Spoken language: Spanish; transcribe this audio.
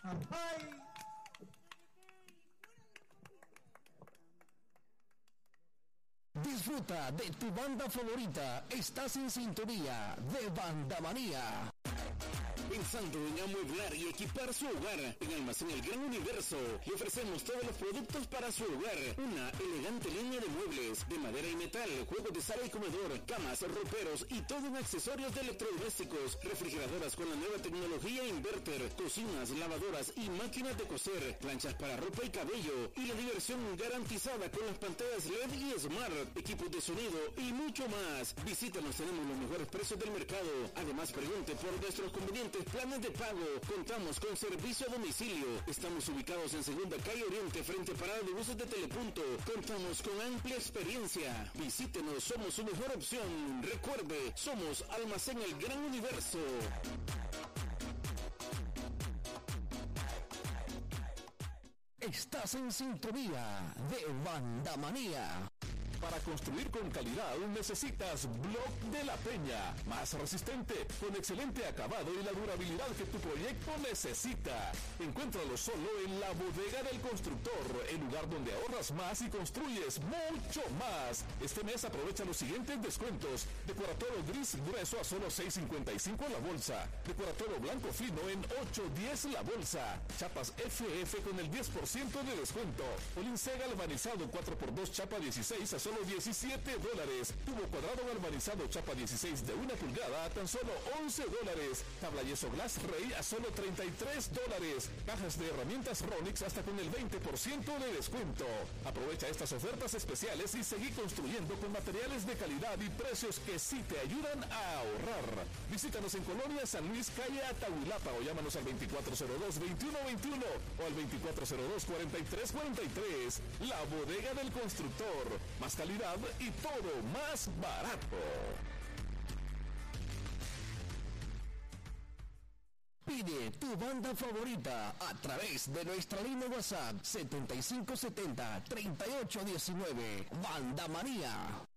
¡Ay! Disfruta de tu banda favorita. Estás en sintonía de Banda Manía. Pensando en amueblar y equipar su hogar, en Almacén El Gran Universo le ofrecemos todos los productos para su hogar. Una elegante línea de muebles de madera y metal, juegos de sala y comedor, camas, roperos y todo en accesorios de electrodomésticos, refrigeradoras con la nueva tecnología inverter, cocinas, lavadoras y máquinas de coser, planchas para ropa y cabello y la diversión garantizada con las pantallas LED y Smart, equipos de sonido y mucho más. Visítanos, tenemos los mejores precios del mercado. Además, pregunte por nuestros convenientes planes de pago. Contamos con servicio a domicilio. Estamos ubicados en Segunda Calle Oriente, frente a Parada de Buses de Telepunto. Contamos con amplia experiencia. Visítenos, somos su mejor opción. Recuerde, somos Almacén El Gran Universo. Estás en sintonía de Banda Manía. Para construir con calidad necesitas Block de la Peña, más resistente, con excelente acabado y la durabilidad que tu proyecto necesita. Encuéntralo solo en la Bodega del Constructor, el lugar donde ahorras más y construyes mucho más. Este mes aprovecha los siguientes descuentos: decoratorio gris grueso a solo $6.55 la bolsa, decoratorio blanco fino en $8.10 la bolsa, chapas FF con el 10% de descuento, Olincea galvanizado 4x2 chapa 16 a solo $17, tubo cuadrado galvanizado chapa 16 de 1 pulgada a tan solo $11, tabla yeso Glass Rey a solo $33, cajas de herramientas Ronix hasta con el 20% de descuento. Aprovecha estas ofertas especiales y seguí construyendo con materiales de calidad y precios que sí te ayudan a ahorrar. Visítanos en Colonia San Luis, calle Atahuilapa, o llámanos al 2402-2121 o al 2402-4343. La Bodega del Constructor, más calidad y todo más barato. Pide tu banda favorita a través de nuestra línea WhatsApp 7570-3819. Banda Manía.